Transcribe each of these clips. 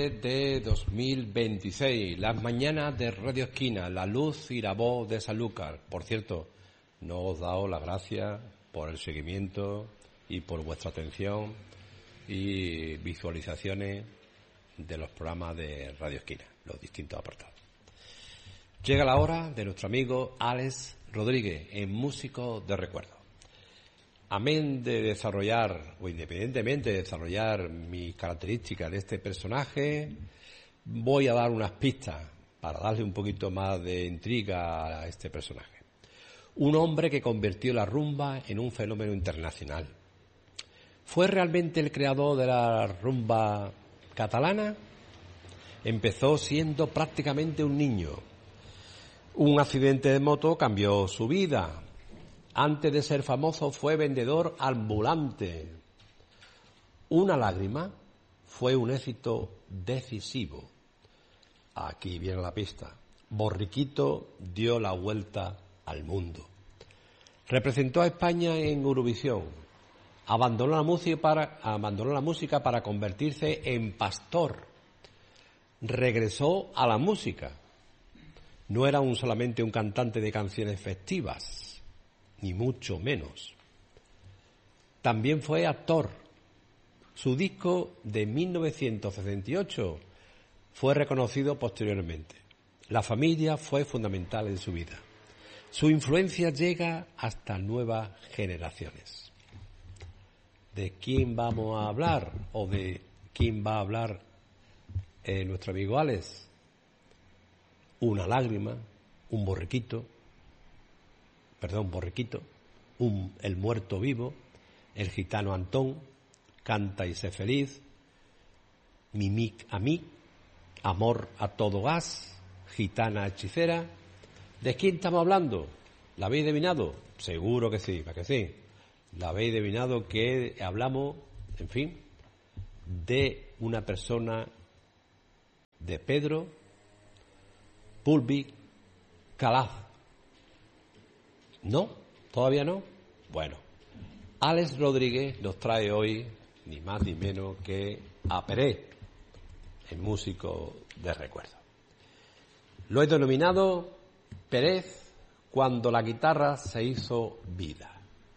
De 2026, las mañanas de Radio Esquina, la luz y la voz de Sanlúcar. Por cierto, no os he dado las gracias por el seguimiento y por vuestra atención y visualizaciones de los programas de Radio Esquina, los distintos apartados. Llega la hora de nuestro amigo Alex Rodríguez en Músico de Recuerdo. Amén de desarrollar, o independientemente de desarrollar mis características de este personaje, voy a dar unas pistas para darle un poquito más de intriga a este personaje. Un hombre que convirtió la rumba en un fenómeno internacional. ¿Fue realmente el creador de la rumba catalana? Empezó siendo prácticamente un niño. Un accidente de moto cambió su vida. Antes de ser famoso fue vendedor ambulante. Una lágrima fue un éxito decisivo. Aquí viene la pista. Borriquito dio la vuelta al mundo. Representó a España en Eurovisión. Abandonó la música para convertirse en pastor. Regresó a la música. No era solamente un cantante de canciones festivas, ni mucho menos. También fue actor. Su disco de 1968 fue reconocido posteriormente. La familia fue fundamental en su vida. Su influencia llega hasta nuevas generaciones. ¿De quién vamos a hablar? ¿O de quién va a hablar nuestro amigo Alex? Una lágrima, un borriquito, el muerto vivo, el gitano Antón, Canta y sé feliz, Mimic a mí, Amor a todo gas, Gitana hechicera. ¿De quién estamos hablando? ¿La habéis adivinado? Seguro que sí, para que sí. La habéis adivinado que hablamos, en fin, de una persona, de Pedro Pulvi Calaf. ¿No? ¿Todavía no? Bueno, Alex Rodríguez nos trae hoy ni más ni menos que a Pérez, el músico de recuerdo. Lo he denominado Pérez cuando la guitarra se hizo vida.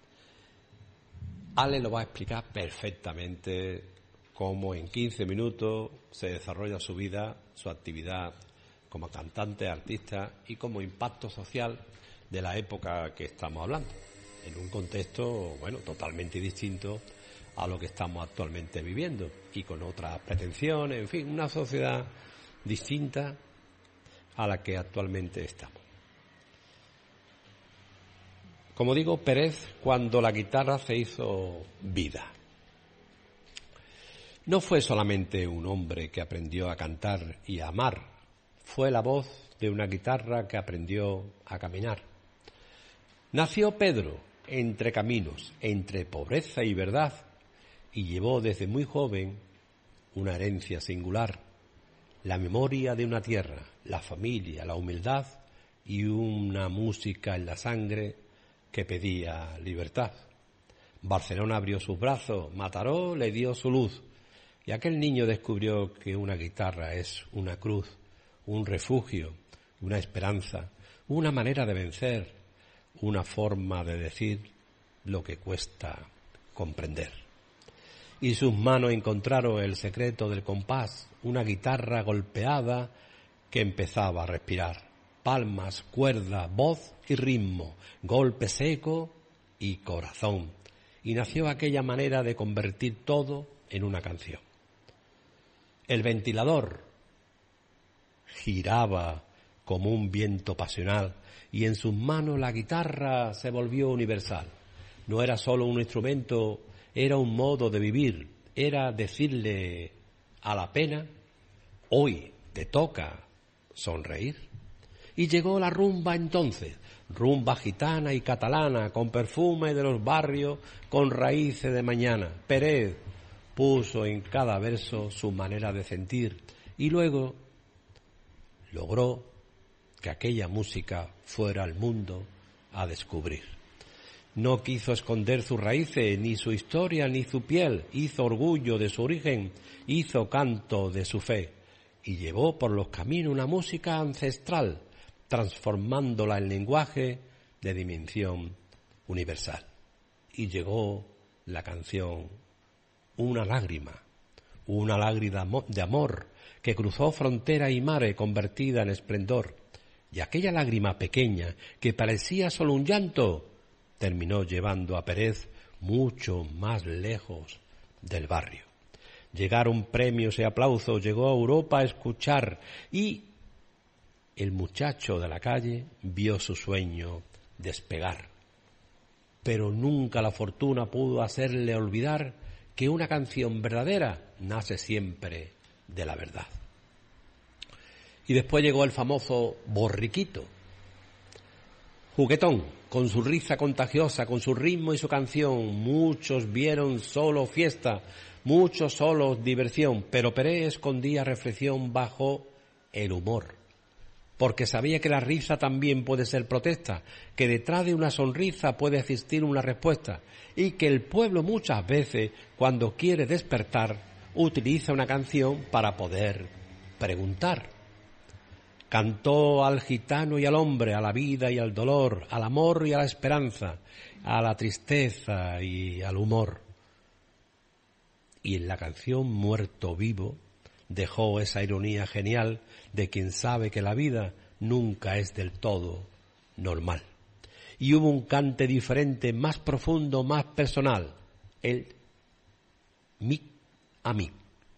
Alex lo va a explicar perfectamente cómo en 15 minutos se desarrolla su vida, su actividad como cantante, artista y como impacto social de la época que estamos hablando, en un contexto, totalmente distinto a lo que estamos actualmente viviendo y con otras pretensiones, en fin, una sociedad distinta a la que actualmente estamos. Como digo, Pérez, cuando la guitarra se hizo vida. No fue solamente un hombre que aprendió a cantar y a amar, fue la voz de una guitarra que aprendió a caminar. Nació Pedro entre caminos, entre pobreza y verdad, y llevó desde muy joven una herencia singular, la memoria de una tierra, la familia, la humildad y una música en la sangre que pedía libertad. Barcelona abrió sus brazos, Mataró le dio su luz, y aquel niño descubrió que una guitarra es una cruz, un refugio, una esperanza, una manera de vencer, una forma de decir lo que cuesta comprender. Y sus manos encontraron el secreto del compás, una guitarra golpeada que empezaba a respirar. Palmas, cuerda, voz y ritmo, golpe seco y corazón. Y nació aquella manera de convertir todo en una canción. El ventilador giraba como un viento pasional y en sus manos la guitarra se volvió universal. No era solo un instrumento, era un modo de vivir, era decirle a la pena, hoy te toca sonreír. Y llegó la rumba entonces, rumba gitana y catalana, con perfume de los barrios, con raíces de mañana. Pérez puso en cada verso su manera de sentir y luego logró que aquella música fuera al mundo a descubrir. No quiso esconder sus raíces, ni su historia, ni su piel. Hizo orgullo de su origen, hizo canto de su fe. Y llevó por los caminos una música ancestral, transformándola en lenguaje de dimensión universal. Y llegó la canción Una lágrima de amor que cruzó frontera y mare convertida en esplendor. Y aquella lágrima pequeña que parecía solo un llanto terminó llevando a Pérez mucho más lejos del barrio. Llegaron premios y aplausos, llegó a Europa a escuchar y el muchacho de la calle vio su sueño despegar. Pero nunca la fortuna pudo hacerle olvidar que una canción verdadera nace siempre de la verdad. Y después llegó el famoso Borriquito, juguetón, con su risa contagiosa, con su ritmo y su canción. Muchos vieron solo fiesta, muchos solo diversión, pero Pérez escondía reflexión bajo el humor, porque sabía que la risa también puede ser protesta, que detrás de una sonrisa puede existir una respuesta, y que el pueblo muchas veces, cuando quiere despertar, utiliza una canción para poder preguntar. Cantó al gitano y al hombre, a la vida y al dolor, al amor y a la esperanza, a la tristeza y al humor. Y en la canción Muerto Vivo dejó esa ironía genial de quien sabe que la vida nunca es del todo normal. Y hubo un cante diferente, más profundo, más personal, el mí a mí.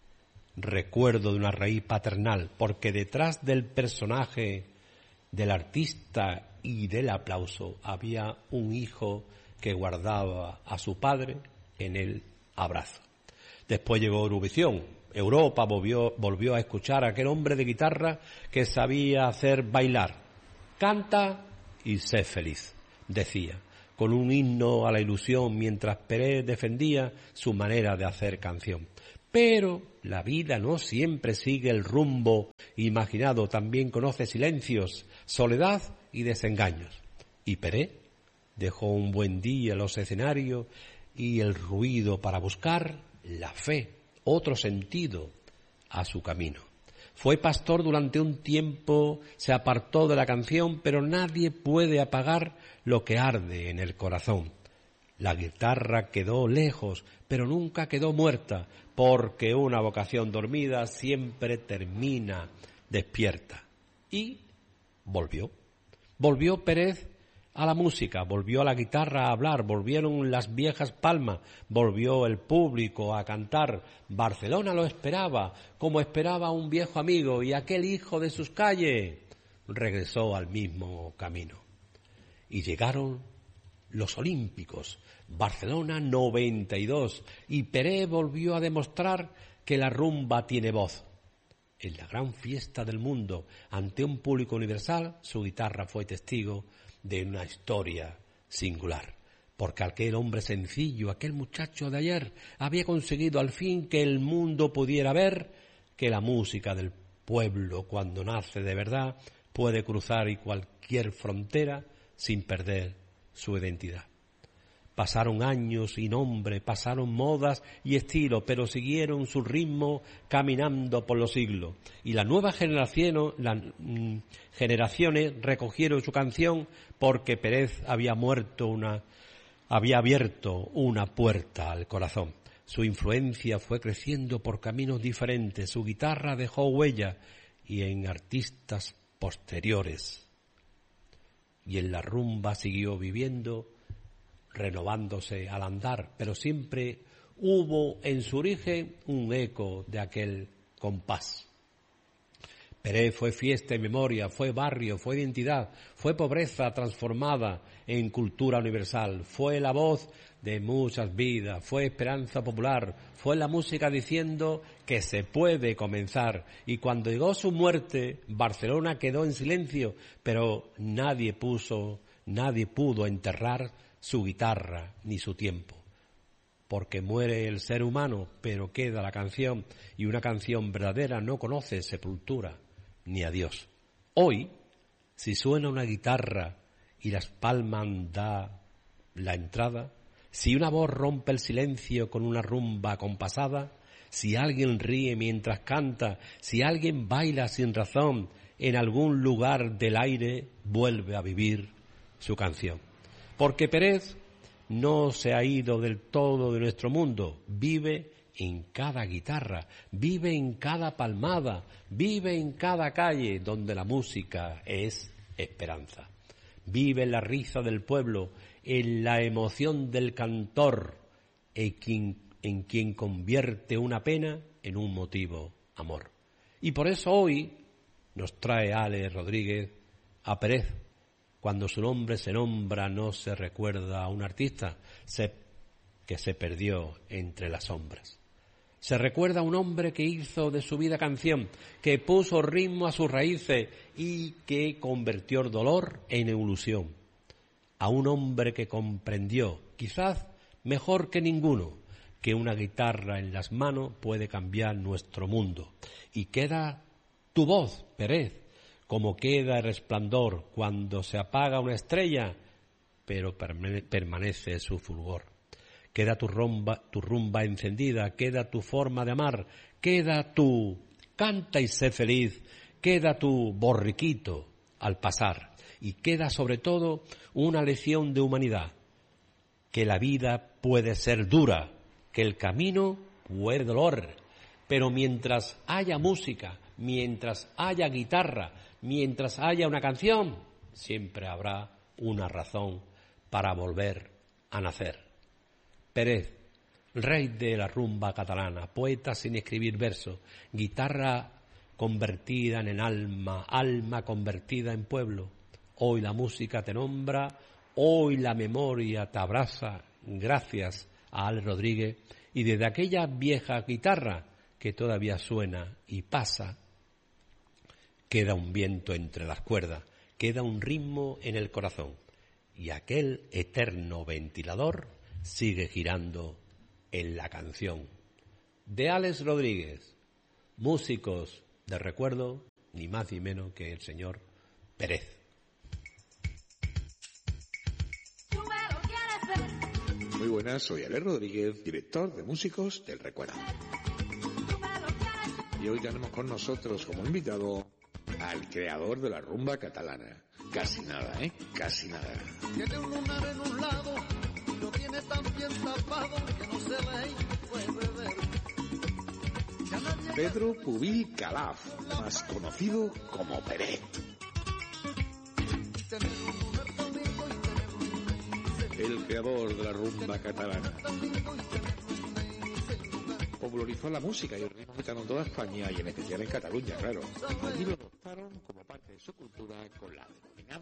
Recuerdo de una raíz paternal, porque detrás del personaje, del artista y del aplauso había un hijo que guardaba a su padre en el abrazo. Después llegó Eurovisión. Europa volvió a escuchar a aquel hombre de guitarra que sabía hacer bailar. Canta y sé feliz, decía, con un himno a la ilusión mientras Pérez defendía su manera de hacer canción. Pero la vida no siempre sigue el rumbo imaginado, también conoce silencios, soledad y desengaños. Y Pérez dejó un buen día los escenarios y el ruido para buscar la fe, otro sentido a su camino. Fue pastor durante un tiempo, se apartó de la canción, pero nadie puede apagar lo que arde en el corazón. La guitarra quedó lejos, pero nunca quedó muerta, porque una vocación dormida siempre termina despierta. Y volvió. Volvió Pérez a la música, volvió a la guitarra a hablar, volvieron las viejas palmas, volvió el público a cantar. Barcelona lo esperaba, como esperaba un viejo amigo, y aquel hijo de sus calles regresó al mismo camino. Y llegaron los Olímpicos, Barcelona 92, y Pérez volvió a demostrar que la rumba tiene voz. En la gran fiesta del mundo, ante un público universal, su guitarra fue testigo de una historia singular, porque aquel hombre sencillo, aquel muchacho de ayer, había conseguido al fin que el mundo pudiera ver que la música del pueblo, cuando nace de verdad, puede cruzar cualquier frontera sin perder su identidad. Pasaron años y nombre, pasaron modas y estilo, pero siguieron su ritmo caminando por los siglos. Y las nuevas generaciones recogieron su canción porque Pérez había abierto una puerta al corazón. Su influencia fue creciendo por caminos diferentes, su guitarra dejó huella y en artistas posteriores. Y en la rumba siguió viviendo, renovándose al andar, pero siempre hubo en su origen un eco de aquel compás. Pérez fue fiesta y memoria, fue barrio, fue identidad, fue pobreza transformada en cultura universal, fue la voz de muchas vidas, fue esperanza popular, fue la música diciendo que se puede comenzar. Y cuando llegó su muerte, Barcelona quedó en silencio, pero nadie pudo enterrar su guitarra ni su tiempo, porque muere el ser humano, pero queda la canción, y una canción verdadera no conoce sepultura ni adiós. Hoy, si suena una guitarra y las palmas da la entrada, si una voz rompe el silencio con una rumba acompasada, si alguien ríe mientras canta, si alguien baila sin razón, en algún lugar del aire vuelve a vivir su canción. Porque Pérez no se ha ido del todo de nuestro mundo, vive en cada guitarra, vive en cada palmada, vive en cada calle donde la música es esperanza. Vive en la risa del pueblo, en la emoción del cantor, en quien convierte una pena en un motivo amor. Y por eso hoy nos trae Alex Rodríguez a Pérez. Cuando su nombre se nombra no se recuerda a un artista que se perdió entre las sombras. Se recuerda a un hombre que hizo de su vida canción, que puso ritmo a sus raíces y que convirtió el dolor en ilusión. A un hombre que comprendió, quizás mejor que ninguno, que una guitarra en las manos puede cambiar nuestro mundo. Y queda tu voz, Pérez, como queda el resplandor cuando se apaga una estrella, pero permanece su fulgor. Queda tu rumba encendida, queda tu forma de amar, queda tu canta y sé feliz, queda tu borriquito al pasar y queda sobre todo una lección de humanidad, que la vida puede ser dura, que el camino puede dolor, pero mientras haya música, mientras haya guitarra, mientras haya una canción, siempre habrá una razón para volver a nacer. Pérez, rey de la rumba catalana, poeta sin escribir versos, guitarra convertida en alma, alma convertida en pueblo. Hoy la música te nombra, hoy la memoria te abraza, gracias a Alex Rodríguez, y desde aquella vieja guitarra que todavía suena y pasa, queda un viento entre las cuerdas, queda un ritmo en el corazón, y aquel eterno ventilador sigue girando en la canción de Alex Rodríguez, músicos de recuerdo, ni más ni menos que el señor Pérez. Muy buenas, soy Alex Rodríguez, director de Músicos del Recuerdo. Y hoy tenemos con nosotros como invitado al creador de la rumba catalana. Casi nada, casi nada. Tiene un lunar en un lado, lo tiene tan bien tapado que no se ve y puede ver. Pedro Pubil Calaf, más conocido como Peret. El creador de la rumba catalana. Popularizó la música y el ritmo gitano en toda España y en especial en Cataluña, claro. Allí lo adoptaron como parte de su cultura con la denominada